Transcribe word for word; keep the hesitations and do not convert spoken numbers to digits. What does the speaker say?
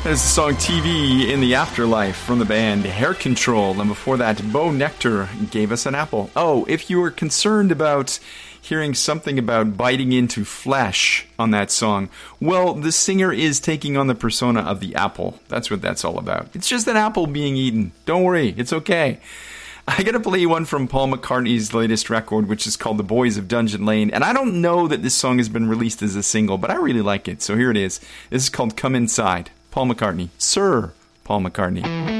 There's the song T V in the Afterlife from the band Hair Control. And before that, Bo Nectar gave us an apple. Oh, if you were concerned about hearing something about biting into flesh on that song, well, the singer is taking on the persona of the apple. That's what that's all about. It's just an apple being eaten. Don't worry, it's okay. I gotta play one from Paul McCartney's latest record, which is called The Boys of Dungeon Lane. And I don't know that this song has been released as a single, but I really like it. So here it is. This is called Come Inside. Paul McCartney. Sir Paul McCartney.